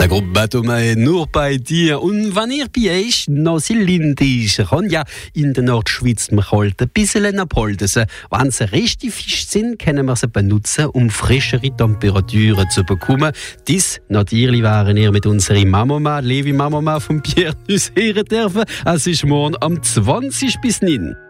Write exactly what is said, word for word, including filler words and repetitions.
Der Gruppe Batoma nur bei dir. Und wenn ihr bei euch noch so lind ist, kann ja in der Nordschweiz man kalt ein bisschen abhalten. Wenn sie richtig Fisch sind, können wir sie benutzen, um frischere Temperaturen zu bekommen. Dies natürlich wären ihr mit unserer Mamoma, Levi Mamoma von Pierre Nusseren dürfen. Es ist morgen am zwanzig bis neun.